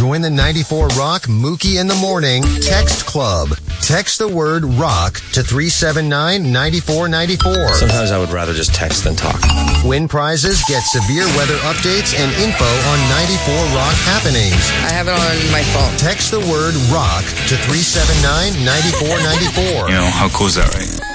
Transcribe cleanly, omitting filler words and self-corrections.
Join the 94 Rock Mookie in the Morning Text Club. Text the word rock to 379-9494. Sometimes I would rather just text than talk. Win prizes, get severe weather updates, and info on 94 Rock happenings. I have it on my phone. Text the word rock to 379-9494. You know, how cool is that, right?